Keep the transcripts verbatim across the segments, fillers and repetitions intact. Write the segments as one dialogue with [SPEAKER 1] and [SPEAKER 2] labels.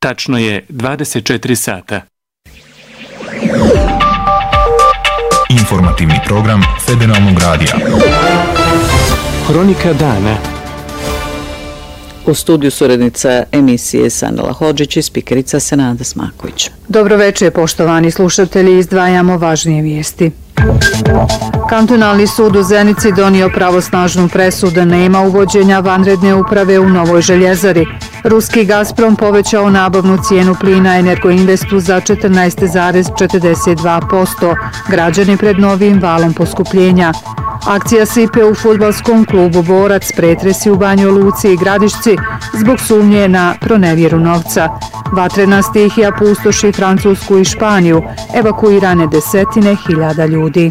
[SPEAKER 1] Tačno je dvadeset četiri sata.
[SPEAKER 2] Informativni program Federalnog radija.
[SPEAKER 1] Hronika dana.
[SPEAKER 3] U studiju su urednica emisije Sanela Hodžić i spikerica Senada Smaković.
[SPEAKER 4] Dobro večer, poštovani slušatelji, izdvajamo važnije vijesti. Kantonalni sud u Zenici donio pravosnažnu presudu da nema uvođenja vanredne uprave u Novoj Željezari. Ruski Gazprom povećao nabavnu cijenu plina Energoinvestu za četrnaest zarez četrdeset dva posto. Građani pred novim valom poskupljenja. Akcija sipe u fudbalskom klubu Borac, pretresi u Banjoj Luci i Gradišci zbog sumnje na pronevjeru novca. Vatrena stihija pustoši Francusku i Španiju, evakuirane desetine hiljada ljudi.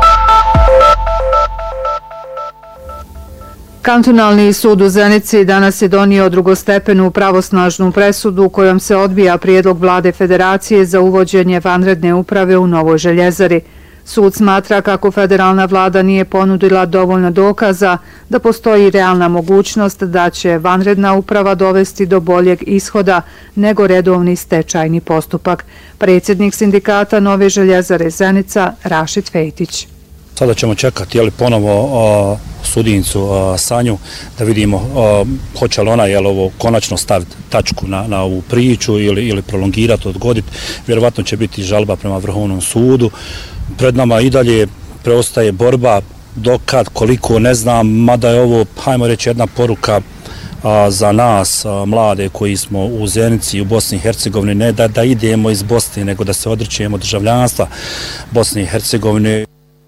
[SPEAKER 4] Kantonalni sud u Zenici danas je donio drugostepenu pravosnažnu presudu kojom se odbija prijedlog vlade Federacije za uvođenje vanredne uprave u Novoj Željezari. Sud smatra kako federalna vlada nije ponudila dovoljno dokaza da postoji realna mogućnost da će vanredna uprava dovesti do boljeg ishoda nego redovni stečajni postupak. Predsjednik sindikata Nove Željezare Zenica Rašid Fejtić.
[SPEAKER 5] Sada ćemo čekati jeli, ponovo a, sudincu a, Sanju da vidimo a, hoće li ona jel, ovo, konačno staviti tačku na, na ovu priču ili, ili prolongirati, odgoditi. Vjerovatno će biti žalba prema Vrhovnom sudu. Pred nama i dalje preostaje borba dokad, koliko ne znam, mada je ovo, hajmo reći, jedna poruka a, za nas, a, mlade koji smo u Zenici i u Bosni i Hercegovini, ne da, da idemo iz Bosne, nego da se odričemo državljanstva Bosne i Hercegovine.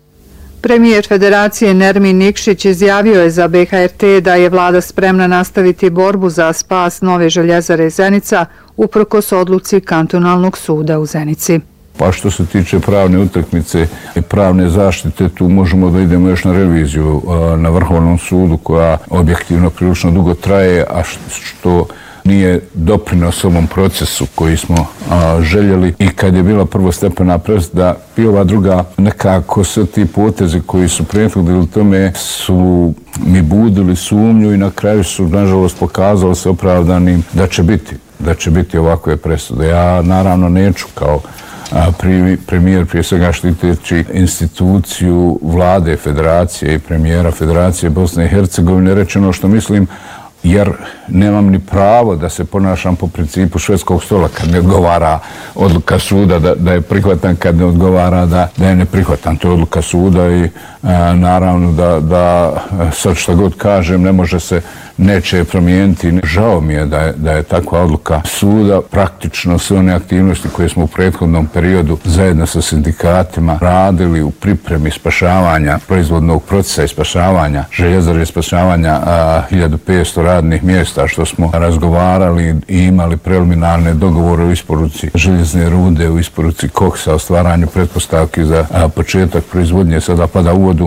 [SPEAKER 4] Premijer Federacije Nermin Nikšić izjavio je za B H R T da je vlada spremna nastaviti borbu za spas Nove Željezare Zenica uprkos odluci Kantonalnog suda u Zenici.
[SPEAKER 6] Pa što se tiče pravne utakmice i pravne zaštite, tu možemo da idemo još na reviziju na Vrhovnom sudu koja objektivno prilično dugo traje, a što nije doprinos ovom procesu koji smo a, željeli. I kad je bila prvostepena presuda i ova druga, nekako sve ti potezi koji su prethodili tome su mi budili sumnju i na kraju su nažalost pokazali se opravdanim da će biti, da će biti ovakve presude. Ja naravno neću kao a, premijer prije svega štiteći instituciju vlade Federacije i premijera Federacije Bosne i Hercegovine reći ono što mislim, jer nemam ni pravo da se ponašam po principu švedskog stola kad ne odgovara odluka suda da, da je prihvatan, kad ne odgovara da, da je neprihvatan. To je odluka suda i a, naravno da, da sad što god kažem ne može se neće promijeniti. Žao mi je da je, da je takva odluka suda. Praktično sve one aktivnosti koje smo u prethodnom periodu zajedno sa sindikatima radili u pripremi spašavanja proizvodnog procesa i spašavanja željezare i spašavanja a, hiljadu petsto radnih mjesta, što smo razgovarali i imali preliminarne dogovore u isporuci željezne rude, u isporuci koksa, o stvaranju pretpostavki za a, početak proizvodnje, sada pada u vodu.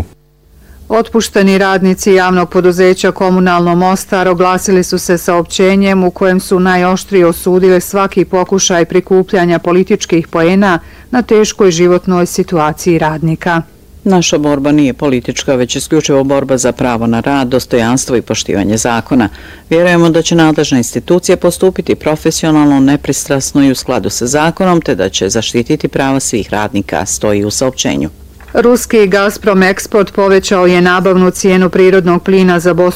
[SPEAKER 4] Otpušteni radnici javnog poduzeća Komunalno Mostar oglasili su se saopćenjem u kojem su najoštrije osudili svaki pokušaj prikupljanja političkih poena na teškoj životnoj situaciji radnika.
[SPEAKER 3] Naša borba nije politička, već isključivo borba za pravo na rad, dostojanstvo i poštivanje zakona. Vjerujemo da će nadležna institucija postupiti profesionalno, nepristrasno i u skladu sa zakonom, te da će zaštititi prava svih radnika, stoji u saopćenju.
[SPEAKER 4] Ruski Gazprom Eksport povećao je nabavnu cijenu prirodnog plina za Bosnu